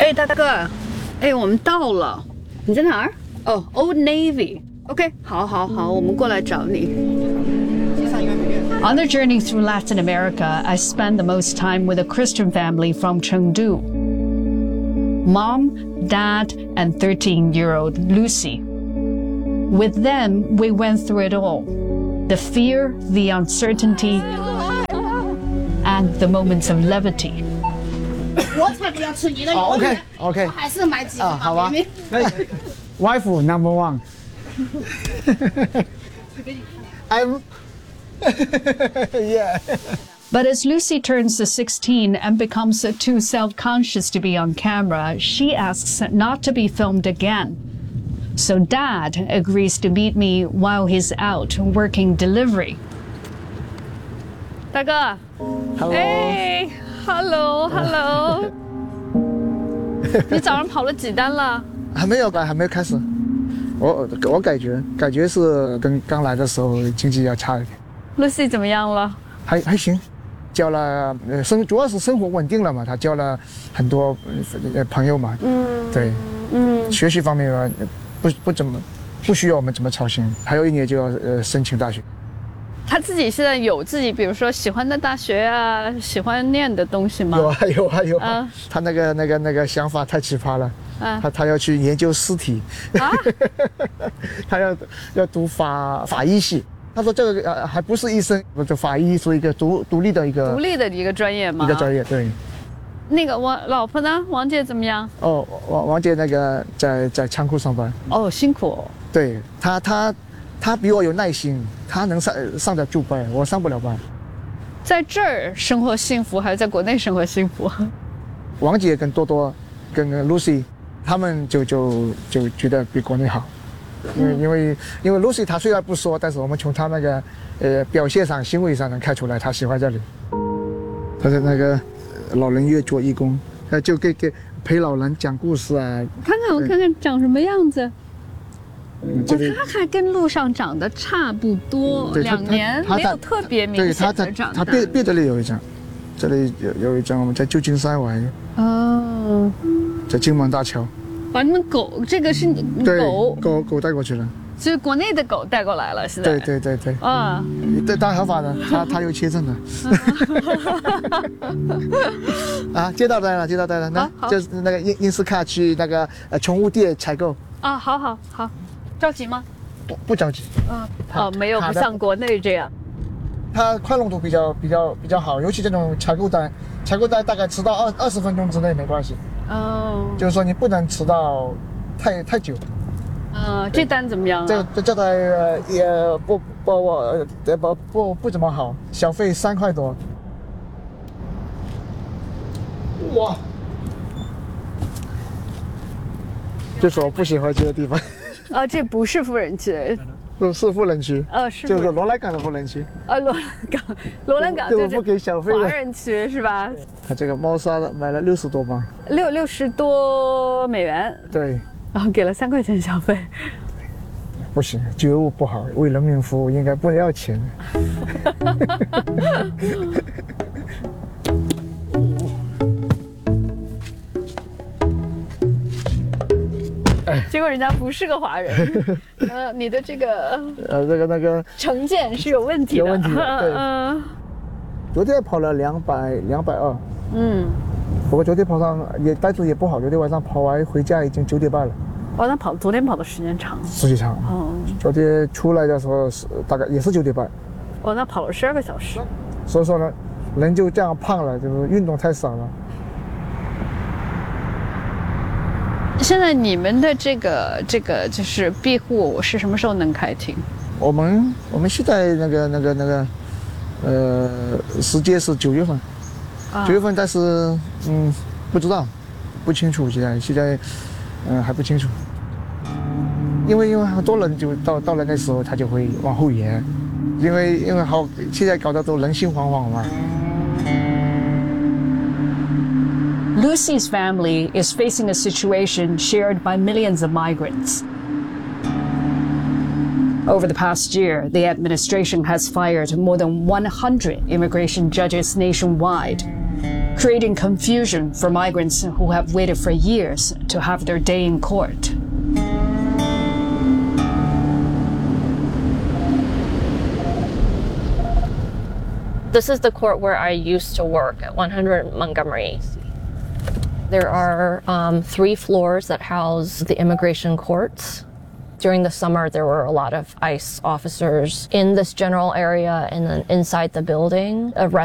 哎，大哥，哎，我们到了，你在哪儿？哦，Old Navy。OK， 好，我们过来找你。On the journey through Latin America, I spent the most time with a Christian family from Chengdu. Mom, Dad, and 13-year-old Lucy. With them, we went through it all. The fear, the uncertainty, and the moments of levity. 我才不要吃你的油。 OK， 我还是买几个吧。 好吧。Wife number one. I'm. Yeah. But as Lucy turns to 16 and becomes too self-conscious to be on camera, she asks not to be filmed again. So Dad agrees to meet me while he's out working delivery. 大哥 Hello. 哎 ，Hello。你早上跑了几单了？ 还没有开始。我感觉是跟刚来的时候经济要差一点。 Lucy 怎么样了？ 还行，交了主要是生活稳定了嘛，他交了很多朋友嘛。对。学习方面嘛，不需要我们怎么操心。还有1年就要申请大学。 他自己现在有自己，比如说喜欢的大学啊，喜欢念的东西吗？ 有啊。他那个想法太奇葩了。他要去研究尸体。他要读法医系。他说这个还不是医生，这法医是一个独立的一个专业吗？一个专业，对。 那个我老婆呢？王姐怎么样？ 哦，王姐那个在仓库上班。 哦，辛苦哦。 对，她比我有耐心，她能上得住班，我上不了班。 在这儿生活幸福，还是在国内生活幸福？ 王姐跟多多跟 Lucy， 他们就觉得比国内好。因为 Lucy 她虽然不说，但是我们从她那个表现上、行为上能看出来，她喜欢这里。她在那个老人院做义工，就给陪老人讲故事啊。 我看看长什么样子。他还跟路上长得差不多，2年没有特别明显的长大。 他别这里有一张，这里有一张，我们在旧金山玩。 哦。 在金门大桥。 把你们狗，这个是狗带过去了， 所以国内的狗带过来了，现在。 对。对，当然合法的，他有签证的。啊，接到单了，那就是那个英斯卡去那个宠物店采购。 啊，好，着急吗？ 不着急。 没有，不像国内这样。 它宽容度比较好，尤其这种采购单大概迟到20分钟之内没关系。就是说你不能迟到太久。 这单怎么样？ 这单也不怎么好，小费3块多。哇！这是我不喜欢去的地方。 这不是富人区。 是富人区。 是。 就是罗兰港的富人区。 罗兰港就是不给小费的华人区是吧？ 他这个猫砂买了60多磅 ，60多美元。 对。 然后给了3块钱小费。 不行，觉悟不好，为人民服务应该不要钱。 结果人家不是个华人。你的这个那个成见是有问题的。 有问题的。对。昨天跑了220。不过昨天跑上带子也不好，昨天晚上跑完回家已经9点半了。 昨天跑的时间长。 时间长。昨天出来的时候大概也是9点半。 那跑了12个小时。 所以说呢，人就这样胖了，就是运动太少了。 现在你们的这个就是庇护是什么时候能开庭？ 我们现在那个时间是9月份，9月份，但是不知道，不清楚，现在还不清楚，因为很多人就到了那时候他就会往后延，因为现在搞得都人心惶惶嘛。 Lucy's family is facing a situation shared by millions of migrants. Over the past year, the administration has fired more than 100 immigration judges nationwide. creating confusion for migrants who have waited for years to have their day in court. This is the court where I used to work at 100 Montgomery. There are 3 floors that house the immigration courts. During the summer, there were a lot of ICE officers in this general area and then inside the building.